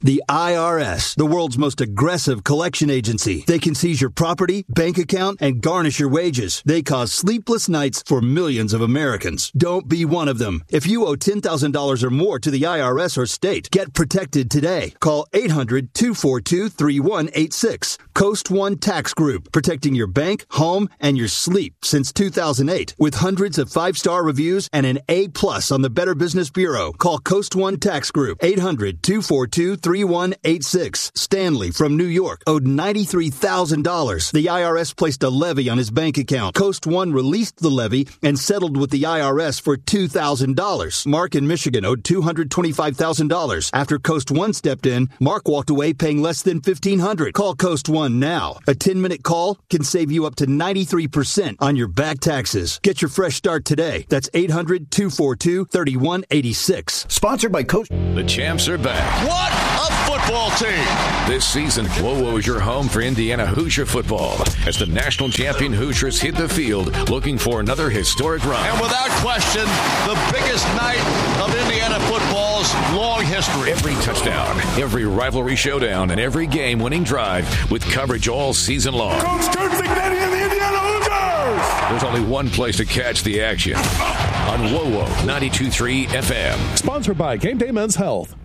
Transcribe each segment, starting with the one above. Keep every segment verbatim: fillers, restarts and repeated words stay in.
The I R S, the world's most aggressive collection agency. They can seize your property, bank account, and garnish your wages. They cause sleepless nights for millions of Americans. Don't be one of them. If you owe ten thousand dollars or more to the I R S or state, get protected today. Call eight hundred, two four two, three one eight six. Coast One Tax Group, protecting your bank, home, and your sleep since two thousand eight. With hundreds of five-star reviews and an A plus on the Better Business Bureau. Call Coast One Tax Group, eight hundred, two four two, three one eight six. Stanley from New York owed ninety-three thousand dollars. The I R S placed a levy on his bank account. Coast One released the levy and settled with the I R S for two thousand dollars. Mark in Michigan owed two hundred twenty-five thousand dollars. After Coast One stepped in, Mark walked away paying less than fifteen hundred dollars. Call Coast One now. A ten-minute call can save you up to ninety-three percent on your back taxes. Get your fresh start today. That's eight hundred, two four two, three one eight six. Sponsored by Coast. The champs are back. What a football team! This season, WoWo is your home for Indiana Hoosier football as the national champion Hoosiers hit the field looking for another historic run. And without question, the biggest night of Indiana football's long history. Every touchdown, every rivalry showdown, and every game-winning drive with coverage all season long. Coach Kurt Cignetti and the Indiana Hoosiers! There's only one place to catch the action. On WoWo ninety-two point three F M. Sponsored by Game Day Men's Health.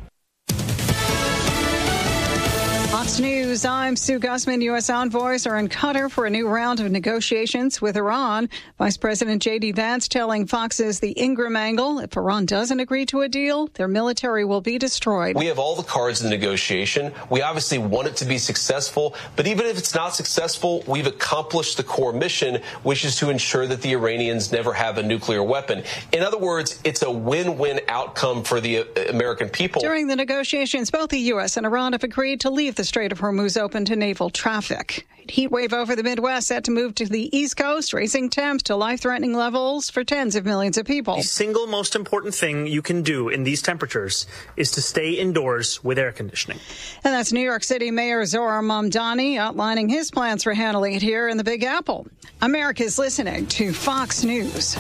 Fox News, I'm Sue Gussman. U S envoys are in Qatar for a new round of negotiations with Iran. Vice President J D. Vance telling Fox's The Ingram Angle, if Iran doesn't agree to a deal, their military will be destroyed. We have all the cards in the negotiation. We obviously want it to be successful, but even if it's not successful, we've accomplished the core mission, which is to ensure that the Iranians never have a nuclear weapon. In other words, it's a win-win outcome for the American people. During the negotiations, both the U S and Iran have agreed to leave the Strait of Hormuz open to naval traffic. Heat wave over the Midwest set to move to the East Coast, raising temps to life-threatening levels for tens of millions of people. The single most important thing you can do in these temperatures is to stay indoors with air conditioning. And that's New York City Mayor Zohar Mamdani outlining his plans for handling it here in the Big Apple. America's listening to Fox News.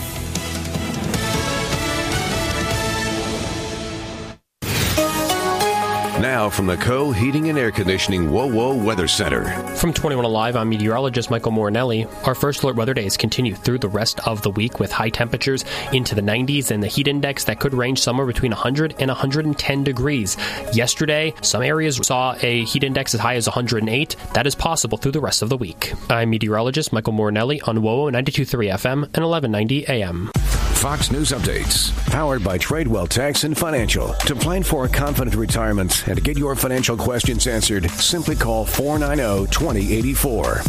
Now from the Co. Heating and Air Conditioning WoWo Weather Center. From twenty-one Alive, I'm meteorologist Michael Morinelli. Our first alert weather days continue through the rest of the week with high temperatures into the nineties and the heat index that could range somewhere between one hundred and one hundred ten degrees. Yesterday, some areas saw a heat index as high as one hundred eight. That is possible through the rest of the week. I'm meteorologist Michael Morinelli on WoWo ninety-two point three F M and eleven ninety A M. Fox News Updates. Powered by Tradewell Tax and Financial. To plan for a confident retirement and to get your financial questions answered, simply call four nine zero, two zero eight four.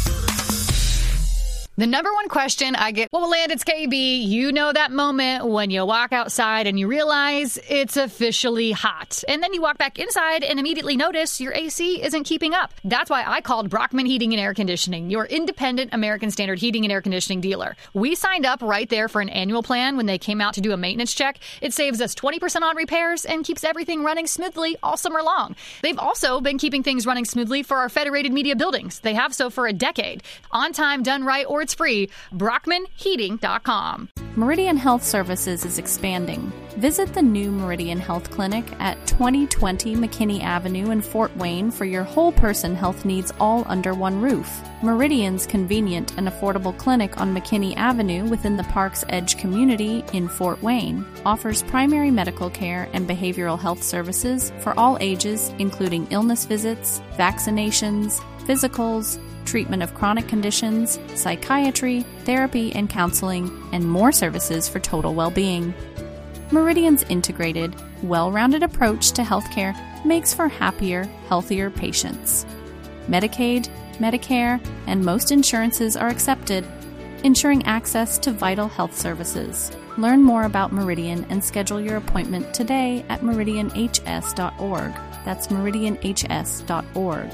The number one question I get, well, Land, it's K B. You know that moment when you walk outside and you realize it's officially hot. And then you walk back inside and immediately notice your A C isn't keeping up. That's why I called Brockman Heating and Air Conditioning, your independent American Standard heating and air conditioning dealer. We signed up right there for an annual plan when they came out to do a maintenance check. It saves us twenty percent on repairs and keeps everything running smoothly all summer long. They've also been keeping things running smoothly for our Federated Media buildings. They have so for a decade. On time, done right, or it's free. Brockman Heating dot com. Meridian Health Services is expanding. Visit the new Meridian Health Clinic at twenty twenty McKinney Avenue in Fort Wayne for your whole person health needs all under one roof. Meridian's convenient and affordable clinic on McKinney Avenue within the Park's Edge community in Fort Wayne offers primary medical care and behavioral health services for all ages, including illness visits, vaccinations, physicals, treatment of chronic conditions, psychiatry, therapy and counseling, and more services for total well-being. Meridian's integrated, well-rounded approach to healthcare makes for happier, healthier patients. Medicaid, Medicare, and most insurances are accepted, ensuring access to vital health services. Learn more about Meridian and schedule your appointment today at meridian h s dot org. That's meridian h s dot org.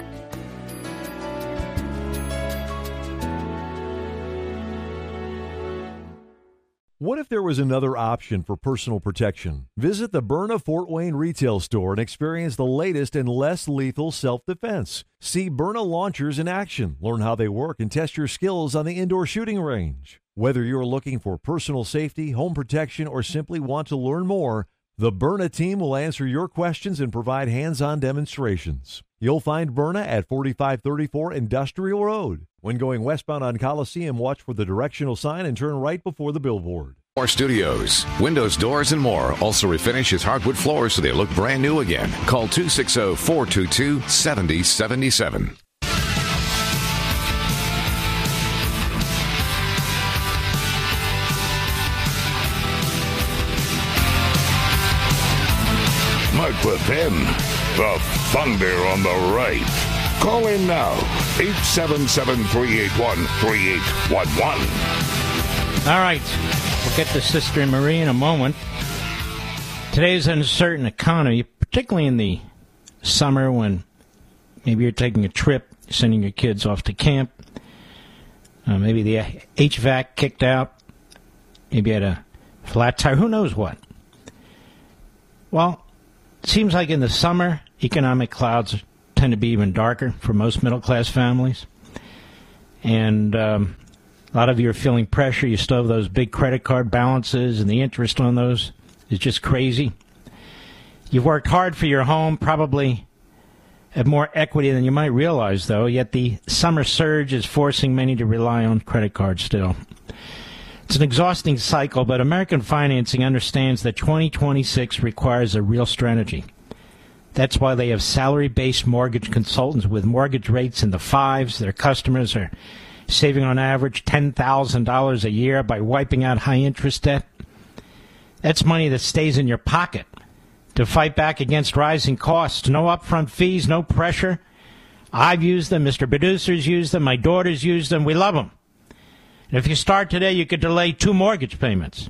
What if there was another option for personal protection? Visit the Byrna Fort Wayne retail store and experience the latest and less lethal self-defense. See Byrna launchers in action, learn how they work, and test your skills on the indoor shooting range. Whether you're looking for personal safety, home protection, or simply want to learn more, The Byrna team will answer your questions and provide hands-on demonstrations. You'll find Byrna at forty-five thirty-four Industrial Road. When going westbound on Coliseum, watch for the directional sign and turn right before the billboard. More studios, windows, doors, and more. Also refinish his hardwood floors so they look brand new again. Call two six zero, four two two, seven zero seven seven. Mike Levin, the Thunder on the right. Call in now, eight seven seven, three eight one, three eight one one. All right, we'll get to Sister Marie in a moment. Today's uncertain economy, particularly in the summer when maybe you're taking a trip, sending your kids off to camp, uh, maybe the H V A C kicked out, maybe you had a flat tire, who knows what. Well, it seems like in the summer, economic clouds tend to be even darker for most middle-class families. And um, a lot of you are feeling pressure. You still have those big credit card balances, and the interest on those is just crazy. You've worked hard for your home, probably have more equity than you might realize, though, yet the summer surge is forcing many to rely on credit cards still. It's an exhausting cycle, but American Financing understands that twenty twenty-six requires a real strategy. That's why they have salary-based mortgage consultants with mortgage rates in the fives. Their customers are saving on average ten thousand dollars a year by wiping out high-interest debt. That's money that stays in your pocket to fight back against rising costs. No upfront fees, no pressure. I've used them. Mister Producer's used them. My daughters use them. We love them. And if you start today, you could delay two mortgage payments.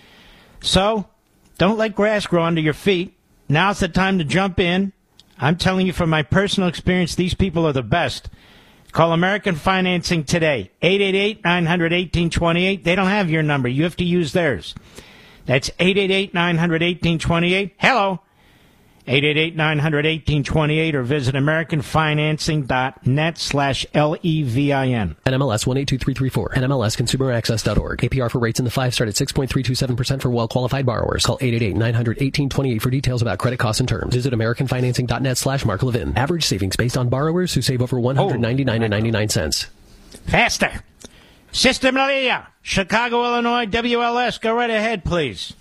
So, don't let grass grow under your feet. Now's the time to jump in. I'm telling you from my personal experience, these people are the best. Call American Financing today. eight eight eight, nine hundred, eighteen twenty-eight. They don't have your number. You have to use theirs. That's eight eight eight, nine hundred, eighteen twenty-eight. Hello. eight eight eight, nine hundred, eighteen twenty-eight or visit americanfinancing.net slash L-E-V-I-N. N M L S one eight two three three four. N M L S consumer access dot org. A P R for rates in the five start at six point three two seven percent for well-qualified borrowers. Call eight eight eight, nine hundred, eighteen twenty-eight for details about credit costs and terms. Visit americanfinancing.net slash Mark Levin. Average savings based on borrowers who save over one hundred ninety-nine dollars and ninety-nine cents. Faster. Sister Maria, Chicago, Illinois, W L S. Go right ahead, please.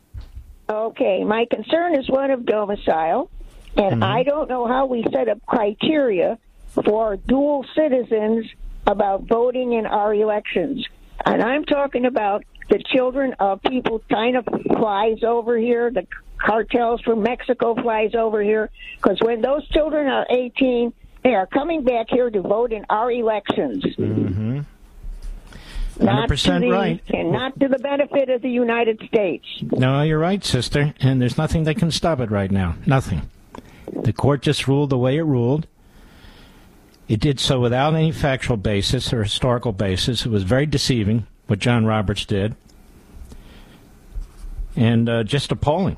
Okay, my concern is one of domicile, and mm-hmm. I don't know how we set up criteria for dual citizens about voting in our elections. And I'm talking about the children of people. China flies over here, the cartels from Mexico flies over here, because when those children are eighteen, they are coming back here to vote in our elections. Mm-hmm. Not one hundred percent to the, right. And not to the benefit of the United States. No, you're right, sister. And there's nothing that can stop it right now. Nothing. The court just ruled the way it ruled. It did so without any factual basis or historical basis. It was very deceiving, what John Roberts did. And uh, just appalling.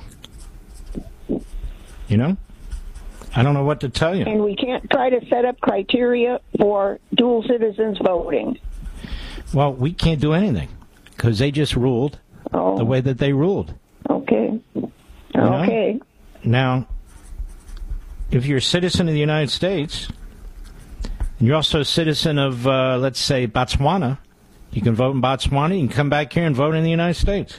You know? I don't know what to tell you. And we can't try to set up criteria for dual citizens voting. Well, we can't do anything because they just ruled oh. the way that they ruled. Okay. You okay. know? Now, if you're a citizen of the United States, and you're also a citizen of, uh, let's say, Botswana, you can vote in Botswana, you can come back here and vote in the United States.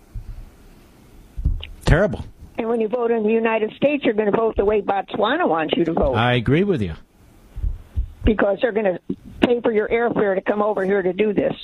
Terrible. And when you vote in the United States, you're going to vote the way Botswana wants you to vote. I agree with you. Because they're going to pay for your airfare to come over here to do this.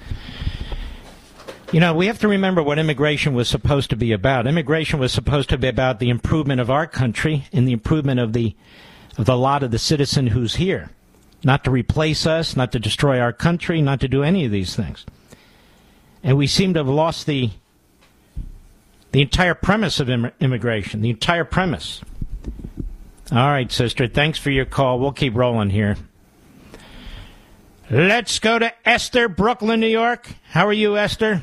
You know, we have to remember what immigration was supposed to be about. Immigration was supposed to be about the improvement of our country and the improvement of the of the lot of the citizen who's here. Not to replace us, not to destroy our country, not to do any of these things. And we seem to have lost the the entire premise of im- immigration, the entire premise. All right, sister, thanks for your call. We'll keep rolling here. Let's go to Esther, Brooklyn, New York. How are you, Esther?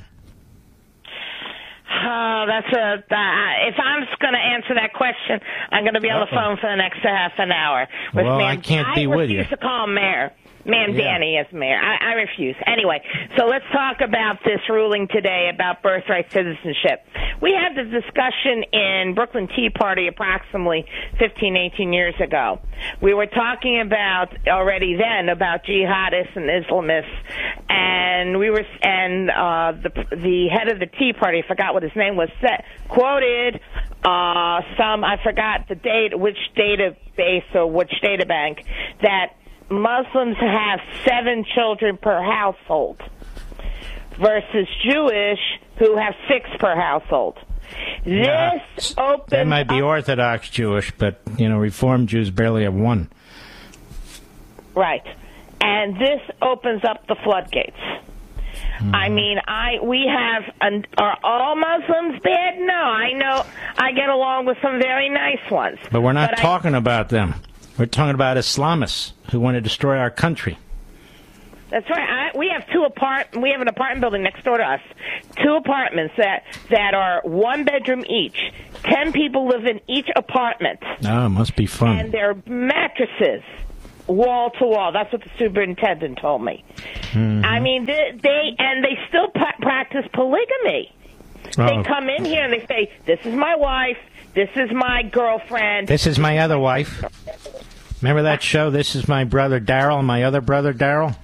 Oh, that's a. Uh, if I'm going to answer that question, I'm going to be on Uh-oh. the phone for the next half an hour with well, me. I can't I be with you. I refuse to call him mayor. Mandani as mayor. I, I refuse. Anyway, so let's talk about this ruling today about birthright citizenship. We had this discussion in Brooklyn Tea Party approximately fifteen, eighteen years ago. We were talking about already then about jihadists and Islamists, and we were and uh, the the head of the Tea Party, I forgot what his name was, said, quoted uh, some I forgot the date, which database or which data bank that Muslims have seven children per household versus Jewish who have six per household. This nah, opens That might be up, Orthodox Jewish, but, you know, Reform Jews barely have one. Right. And this opens up the floodgates. Mm. I mean, I we have, an, are all Muslims bad? No, I know, I get along with some very nice ones. But we're not but talking I, about them. We're talking about Islamists who want to destroy our country. That's right. I, we have two apart. We have an apartment building next door to us. Two apartments that that are one bedroom each. Ten people live in each apartment. Oh, it must be fun. And they're mattresses, wall to wall. That's what the superintendent told me. Mm-hmm. I mean, they, they and they still pa- practice polygamy. Oh. They come in here and they say, "This is my wife. This is my girlfriend. This is my other wife." Remember that show, This Is My Brother Daryl and My Other Brother Daryl?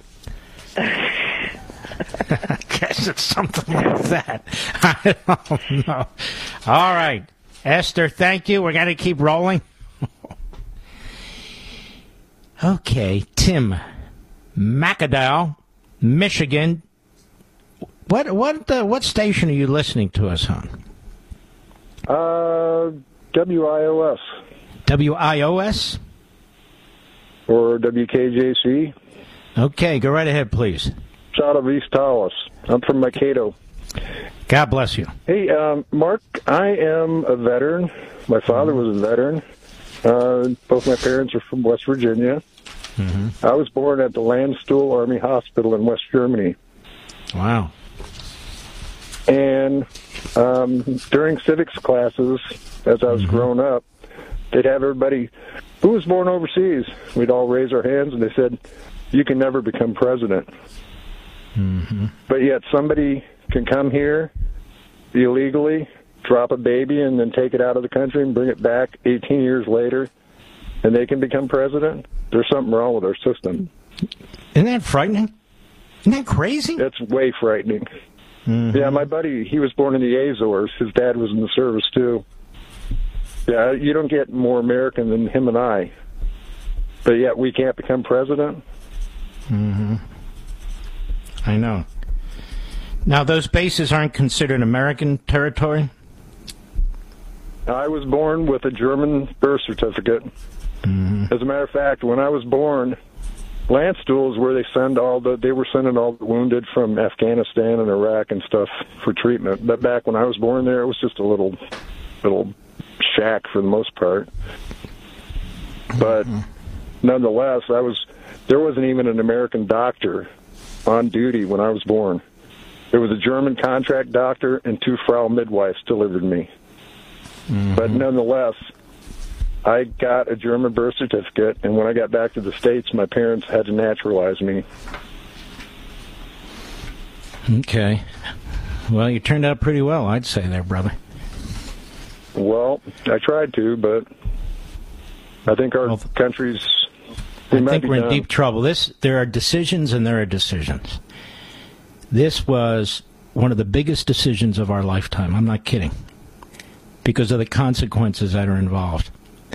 I guess it's something like that. I don't know. All right. Esther, thank you. We're going to keep rolling. Okay. Tim, McAdowell, Michigan. What what uh, what station are you listening to us on? Uh, W I O S. W I O S? Or W K J C. Okay, go right ahead, please. Out of East Tawas. I'm from Mankato. God bless you. Hey, um, Mark, I am a veteran. My father was a veteran. Uh, both my parents are from West Virginia. Mm-hmm. I was born at the Landstuhl Army Hospital in West Germany. Wow. And um, during civics classes, as I was mm-hmm. growing up, they'd have everybody who was born overseas. We'd all raise our hands, and they said, you can never become president. Mm-hmm. But yet somebody can come here illegally, drop a baby, and then take it out of the country and bring it back eighteen years later, and they can become president. There's something wrong with our system. Isn't that frightening? Isn't that crazy? That's way frightening. Mm-hmm. Yeah, my buddy, he was born in the Azores. His dad was in the service, too. Yeah, you don't get more American than him and I. But yet we can't become president? Mm-hmm. I know. Now, those bases aren't considered American territory? I was born with a German birth certificate. Mm-hmm. As a matter of fact, when I was born, Landstuhl is where they send all the, they were sending all the wounded from Afghanistan and Iraq and stuff for treatment. But back when I was born there, it was just a little, little shack for the most part. But mm-hmm. nonetheless, I was, there wasn't even an American doctor on duty when I was born. There was a German contract doctor and two Frau midwives delivered me. Mm-hmm. But nonetheless, I got a German birth certificate, and when I got back to the States, my parents had to naturalize me. Okay. Well, you turned out pretty well, I'd say there, brother. Well, I tried to, but I think our well, country's... I think we're in done. deep trouble. This, there are decisions and there are decisions. This was one of the biggest decisions of our lifetime. I'm not kidding. Because of the consequences that are involved.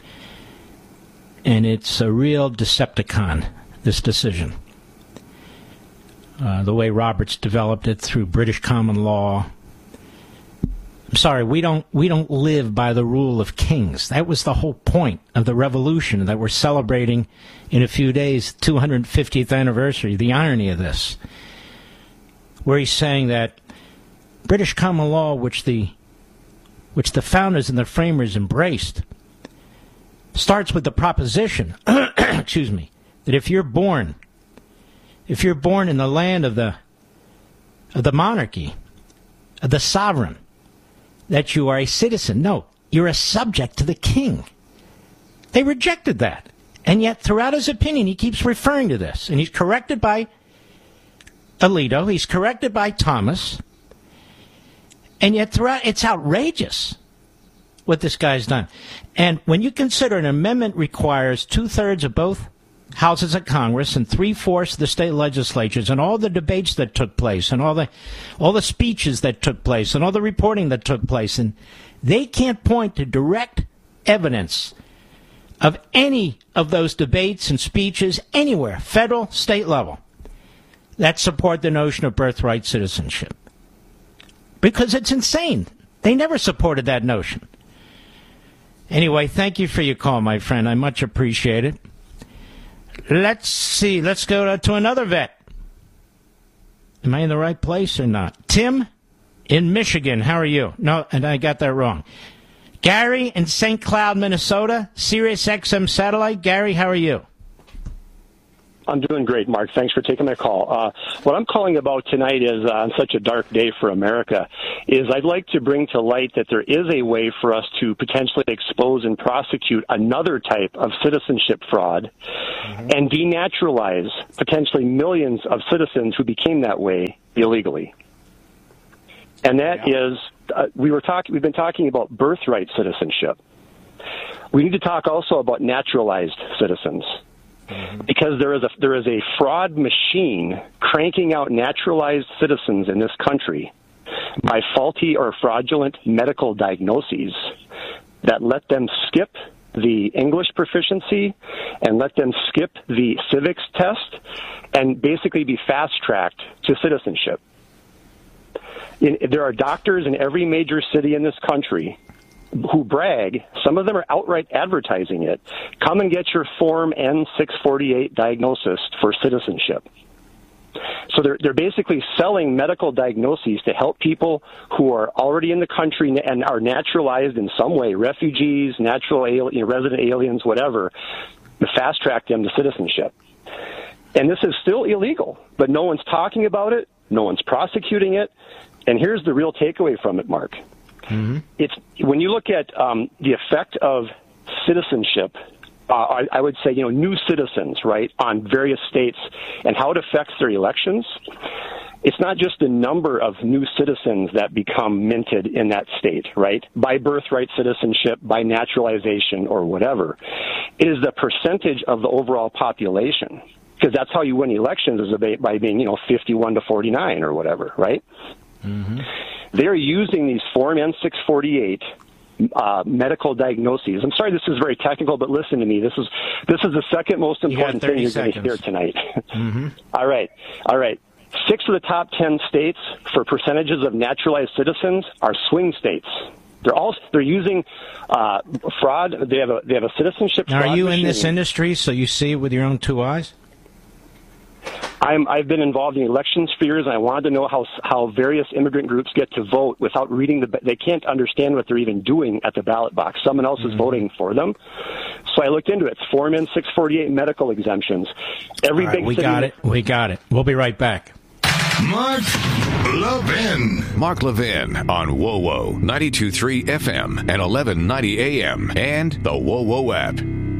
And it's a real Decepticon, this decision. Uh, the way Roberts developed it through British common law. I'm sorry, we don't we don't live by the rule of kings. That was the whole point of the revolution that we're celebrating in a few days, two hundred fiftieth anniversary. The irony of this, where he's saying that British common law, which the which the founders and the framers embraced, starts with the proposition, excuse me, that if you're born, if you're born in the land of the of the monarchy, of the sovereign, that you are a citizen. No, you're a subject to the king. They rejected that. And yet, throughout his opinion, he keeps referring to this. And he's corrected by Alito. He's corrected by Thomas. And yet, throughout, it's outrageous what this guy's done. And when you consider an amendment requires two-thirds of both houses of Congress and three-fourths of the state legislatures, and all the debates that took place, and all the all the speeches that took place, and all the reporting that took place, and they can't point to direct evidence of any of those debates and speeches anywhere, federal, state level, that support the notion of birthright citizenship. Because it's insane. They never supported that notion. Anyway, thank you for your call, my friend. I much appreciate it. Let's see. Let's go to another vet. Am I in the right place or not? Tim in Michigan. How are you? No, and I got that wrong. Gary in Saint Cloud, Minnesota. Sirius X M satellite. Gary, how are you? I'm doing great, Mark. Thanks for taking my call. Uh, what I'm calling about tonight is, uh, on such a dark day for America, is I'd like to bring to light that there is a way for us to potentially expose and prosecute another type of citizenship fraud mm-hmm. and denaturalize potentially millions of citizens who became that way illegally. And that yeah. is, uh, we were talking, we've been talking about birthright citizenship. We need to talk also about naturalized citizens. Because there is a there is a fraud machine cranking out naturalized citizens in this country by faulty or fraudulent medical diagnoses that let them skip the English proficiency and let them skip the civics test and basically be fast-tracked to citizenship. In, there are doctors in every major city in this country who brag, some of them are outright advertising it, come and get your Form N six forty-eight diagnosis for citizenship. So they're they're basically selling medical diagnoses to help people who are already in the country and are naturalized in some way, refugees, natural alien, resident aliens, whatever, to fast-track them to citizenship. And this is still illegal, but no one's talking about it, no one's prosecuting it, and here's the real takeaway from it, Mark. Mm-hmm. It's when you look at um, the effect of citizenship, uh, I, I would say, you know, new citizens, right, on various states and how it affects their elections. It's not just the number of new citizens that become minted in that state, right, by birthright citizenship, by naturalization, or whatever. It is the percentage of the overall population, because that's how you win elections, is by being, you know, fifty-one to forty-nine or whatever, right? Mm-hmm. They're using these Form N six forty-eight uh, medical diagnoses. I'm sorry, this is very technical, but listen to me. This is this is the second most important you thing you're seconds. going to hear tonight. Mm-hmm. All right, all right. Six of the top ten states for percentages of naturalized citizens are swing states. They're all they're using uh, fraud. They have a they have a citizenship. Now, fraud are you machine. in this industry so you see it with your own two eyes? I'm, I've been involved in elections for years, and I wanted to know how how various immigrant groups get to vote without reading the. They can't understand what they're even doing at the ballot box. Someone else mm-hmm. is voting for them. So I looked into it. It's Form N six forty-eight medical exemptions. Every right, big we city. got it. We got it. We'll be right back. Mark Levin. Mark Levin on W O W O ninety-two point three F M and eleven ninety A M and the W O W O app.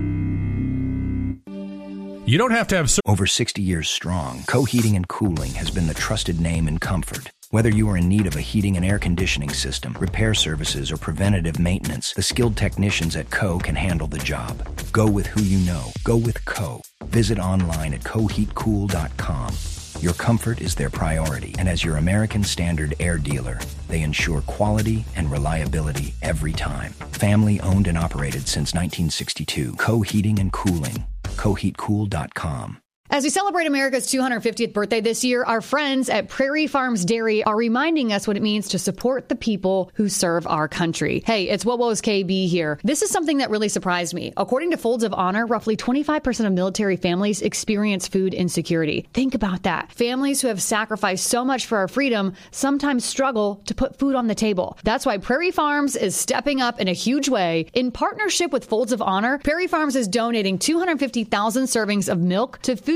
You don't have to have... Over sixty years strong, Co Heating and Cooling has been the trusted name in comfort. Whether you are in need of a heating and air conditioning system, repair services, or preventative maintenance, the skilled technicians at Co can handle the job. Go with who you know. Go with Co. Visit online at co heat cool dot com. Your comfort is their priority, and as your American Standard air dealer, they ensure quality and reliability every time. Family owned and operated since nineteen sixty-two. Co Heating and Cooling. co heat cool dot com. As we celebrate America's two hundred fiftieth birthday this year, our friends at Prairie Farms Dairy are reminding us what it means to support the people who serve our country. Hey, it's W O W O's K B here. This is something that really surprised me. According to Folds of Honor, roughly twenty-five percent of military families experience food insecurity. Think about that. Families who have sacrificed so much for our freedom sometimes struggle to put food on the table. That's why Prairie Farms is stepping up in a huge way. In partnership with Folds of Honor, Prairie Farms is donating two hundred fifty thousand servings of milk to food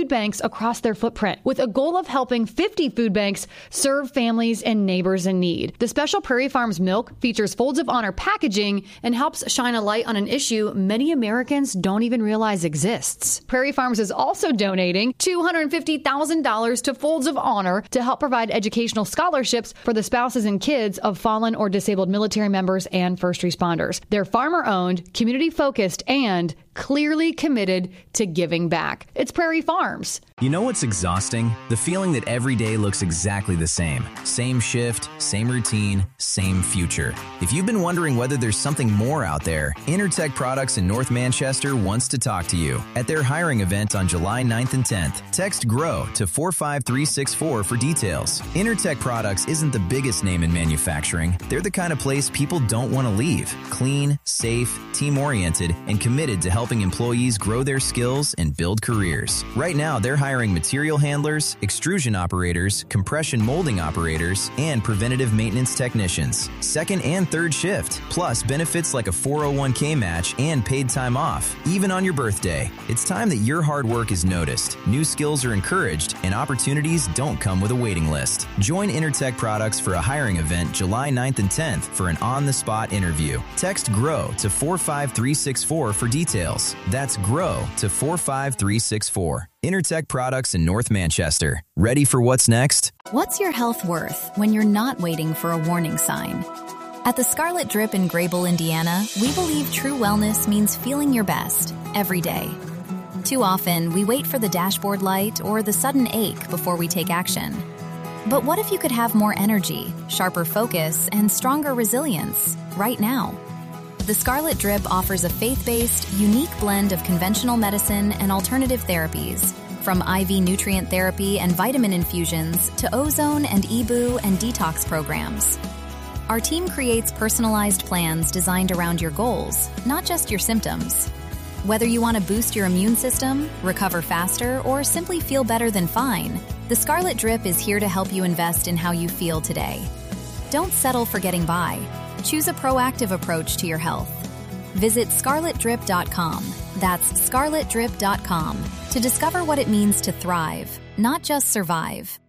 food banks across their footprint, with a goal of helping fifty food banks serve families and neighbors in need. The special Prairie Farms milk features Folds of Honor packaging and helps shine a light on an issue many Americans don't even realize exists. Prairie Farms is also donating two hundred fifty thousand dollars to Folds of Honor to help provide educational scholarships for the spouses and kids of fallen or disabled military members and first responders. They're farmer-owned, community-focused, and clearly committed to giving back. It's Prairie Farms. You know what's exhausting? The feeling that every day looks exactly the same. Same shift, same routine, same future. If you've been wondering whether there's something more out there, Intertech Products in North Manchester wants to talk to you. At their hiring event on July ninth and tenth, text GROW to four five three six four for details. Intertech Products isn't the biggest name in manufacturing. They're the kind of place people don't want to leave. Clean, safe, team-oriented, and committed to helping employees grow their skills and build careers. Right now, they're hiring material handlers, extrusion operators, compression molding operators, and preventative maintenance technicians. Second and third shift, plus benefits like a four oh one k match and paid time off, even on your birthday. It's time that your hard work is noticed, new skills are encouraged, and opportunities don't come with a waiting list. Join Intertech Products for a hiring event July ninth and tenth for an on-the-spot interview. Text GROW to four five three six four for details. That's GROW to four five three six four. Intertech Products in North Manchester. Ready for what's next? What's your health worth when you're not waiting for a warning sign? At the Scarlet Drip in Grable, Indiana, we believe true wellness means feeling your best every day. Too often, we wait for the dashboard light or the sudden ache before we take action. But what if you could have more energy, sharper focus, and stronger resilience right now? The Scarlet Drip offers a faith-based, unique blend of conventional medicine and alternative therapies, from I V nutrient therapy and vitamin infusions to ozone and E B U and detox programs. Our team creates personalized plans designed around your goals, not just your symptoms. Whether you want to boost your immune system, recover faster, or simply feel better than fine, the Scarlet Drip is here to help you invest in how you feel today. Don't settle for getting by. Choose a proactive approach to your health. Visit scarlet drip dot com. That's scarlet drip dot com to discover what it means to thrive, not just survive.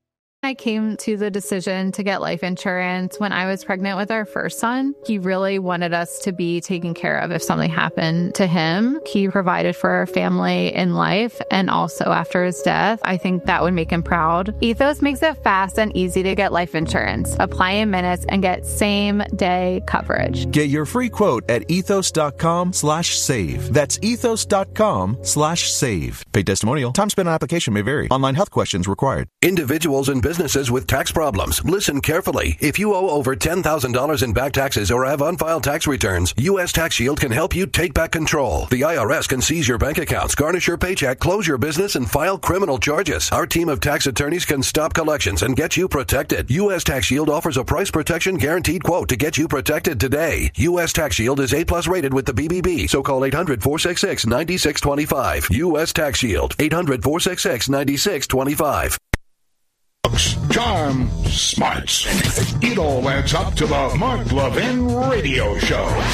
I came to the decision to get life insurance when I was pregnant with our first son. He really wanted us to be taken care of if something happened to him. He provided for our family in life and also after his death. I think that would make him proud. Ethos makes it fast and easy to get life insurance. Apply in minutes and get same day coverage. Get your free quote at ethos.com slash save. That's ethos.com slash save. Paid testimonial. Time spent on application may vary. Online health questions required. Individuals and businesses with tax problems. Listen carefully. If you owe over ten thousand dollars in back taxes or have unfiled tax returns, U S Tax Shield can help you take back control. The I R S can seize your bank accounts, garnish your paycheck, close your business, and file criminal charges. Our team of tax attorneys can stop collections and get you protected. U S Tax Shield offers a price protection guaranteed quote to get you protected today. U S Tax Shield is A plus rated with the B B B, so call eight hundred, four six six, nine six two five. U S Tax Shield, eight hundred, four six six, nine six two five. Charm, smarts. It all adds up to the Mark Levin Radio Show.